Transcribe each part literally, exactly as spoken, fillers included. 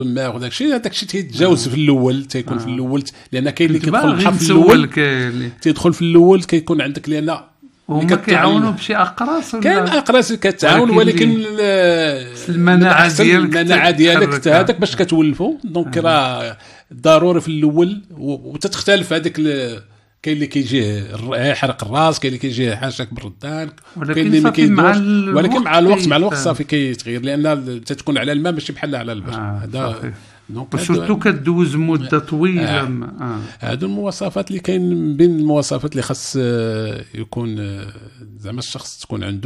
الماء وداك الشيء هذاك الشيء تيتجاوز في الاول تيكون آه. في الاول لان كاين اللي كنت كيدخل باغي البحر في نسولك الاول اللي- تيدخل في الاول كيكون عندك لان هما كيعاونوا بشي اقراص ولا كاين اقراص كتعاون ولكن ولكن اللي- ال- المناعة من أحسن ديالك المناعه ديالك تتحرك. هذاك باش كتولفوا دونك راه ضروري في الاول و- وتتختلف هذيك ال- كاين اللي كيجيه يحرق الراس كاين اللي كيجيه حاشاك بالردان ولكن كاين اللي ما صافي مع كيدورش الوقت ولكن مع الوقت مع الوقت كيت- صافي كيتغير لان تتكون على الماء ماشي بحال على البشر آه، هذا صحيح. دونك وسورتو كدوز مده طويله آه. م- آه. هادو المواصفات اللي كاين من بين المواصفات اللي خاص آه، يكون آه، زعما الشخص تكون عنده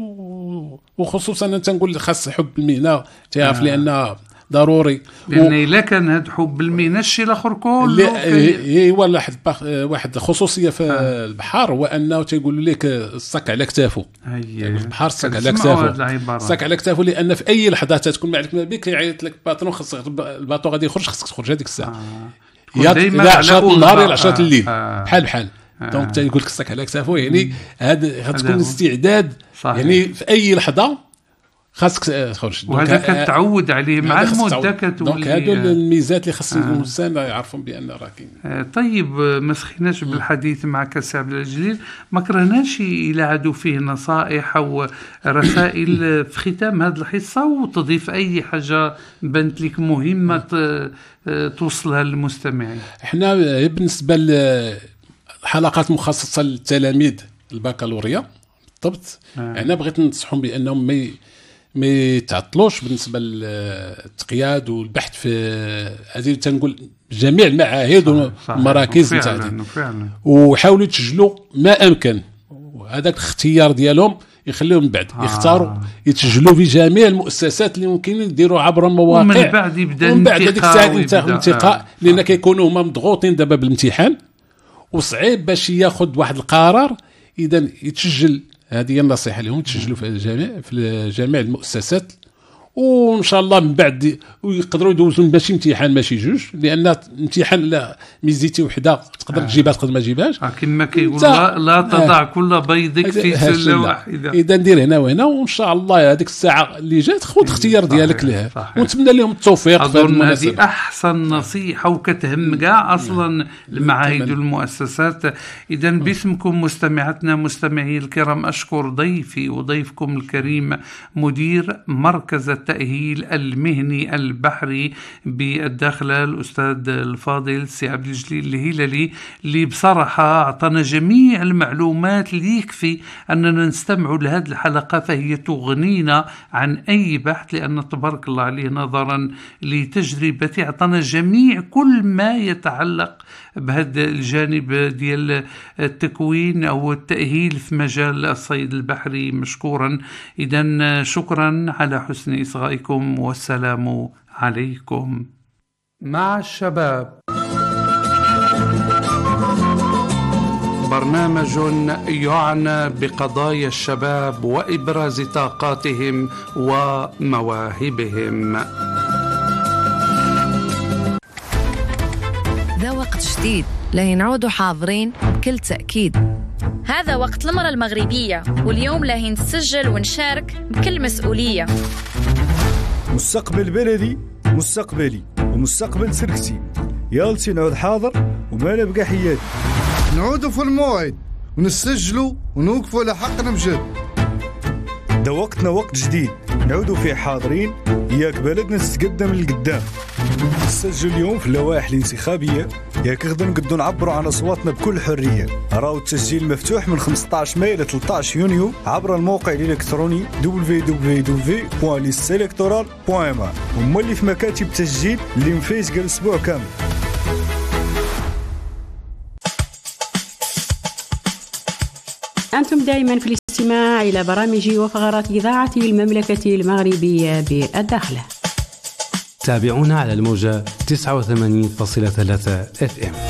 و- وخصوصا انا تنقول خاص حب المهنه تعرف آه. لان ضروري لان الا كان هاد حب المهنه الشيء الاخر كله هي ولا واحد بخ- واحد خصوصيه في آه. البحر هو انه تيقولوا لك الصك على كتافه هي البحر الصك على كنسمعوا هاد كتافه العبارة. الصك على كتافه لان في اي لحظه تكون معك ما بك يعيط لك باترون خاصك الباطو غادي يخرج خاصك تخرج هذيك الساعه آه. يا دايماً لا على عشرة أول النهار بقى. يا عشرة الليل آه. بحال بحال آه. دونك تيقول لك الصك على كتافه يعني هذا غتكون هو. استعداد صحيح. يعني في اي لحظه خاصك تخرج وهذا كتعود عليه مع هذا خاصك المده تعود. كتولي دونك هادو الميزات اللي خاص آه. الانسان يعرفهم بان راه كاين آه، طيب آه، ما سخيناش بالحديث معك سي عبد الجليل ما كرهناش الى عادوا فيه نصائح او رسائل في ختام هذه الحصه وتضيف اي حاجه بنت لك مهمه ت- آه، توصلها للمستمعين. احنا بالنسبه للحلقات المخصصه للتلاميذ البكالوريا بالضبط آه. انا بغيت ننصحهم بانهم ما ي- ما يتعطلوش بالنسبه للتقياد والبحث في هذه تنقول جميع المعاهد صحيح. والمراكز نتاع فعلا فعلا وحاولوا يتسجلوا ما امكن وهذاك الاختيار ديالهم يخليهم من بعد آه. يختاروا يتسجلوا في جميع المؤسسات اللي ممكن يديروا عبر المواقع ومن بعد يبدا ومن بعد هذيك الساعه الانتقاء الانتقاء آه. لان كيكونوا هما مضغوطين دابا بالامتحان وصعيب باش ياخذ واحد القرار اذا يتسجل. هذه هي النصيحه لهم تسجلوا في الجميع في جميع المؤسسات وان شاء الله من بعد ويقدروا يدوزوا ماشي امتحان ماشي جوج لان الامتحان لا ميزيتي وحده تقدر تجيبها تقدر ما تجيبهاش آه، كما كيقول انت- لا, لا تضع آه. كل بيضك في هاد سله السلة. واحده. اذا ندير هنا وهنا وان شاء الله هذيك الساعه اللي جات خذ اختيار صحيح، ديالك لها صحيح. ونتمنى لهم التوفيق في هذه أظن هذه المناسبه. أحسن نصيحة وكتهم كاع أصلا المعاهد كمان. والمؤسسات. إذا باسمكم مستمعتنا مستمعي الكرام أشكر ضيفي وضيفكم الكريم مدير مركز التأهيل المهني البحري بالداخلة الأستاذ الفاضل سي عبد الجليل الهلالي اللي بصراحة أعطانا جميع المعلومات اللي يكفي أننا نستمع لهذه الحلقة فهي تغنينا عن أي بحث لأن تبارك الله عليه نظرا لتجربته أعطانا جميع كل ما يتعلق بهذا الجانب ديال التكوين أو التأهيل في مجال الصيد البحري مشكورا. إذن شكرا على حسن إصغائكم والسلام عليكم. مع الشباب برنامج يعنى بقضايا الشباب وإبراز طاقاتهم ومواهبهم. ذا وقت جديد لينعودوا حاضرين بكل تأكيد. هذا وقت المرأة المغربية واليوم لاهي نسجل ونشارك بكل مسؤولية. مستقبل بلدي مستقبلي ومستقبل سركسي يالتي نعود حاضر وما نبقى حياتي نعودوا في الموعد ونسجلوا ونوقفوا على حقنا بجد. ده وقتنا وقت جديد نعودوا فيه حاضرين ياك بلدنا تتقدم للقدام. نسجل اليوم في اللوائح الانتخابية ياك غدا نقدروا نعبروا عن أصواتنا بكل حرية. راهو التسجيل مفتوح من خمسة عشر ماي إلى ثلاثة عشر يونيو عبر الموقع الإلكتروني دبليو دبليو دبليو بوان ليست إلكتورال بوان إم آر وما اللي في مكاتب تسجيل اللي مفيز قال أسبوع كامل. أنتم دائما في الاستماع إلى برامج وفقرات إذاعة المملكة المغربية بالداخلة. تابعونا على الموجة تسعة وثمانين فاصلة ثلاثة اف ام.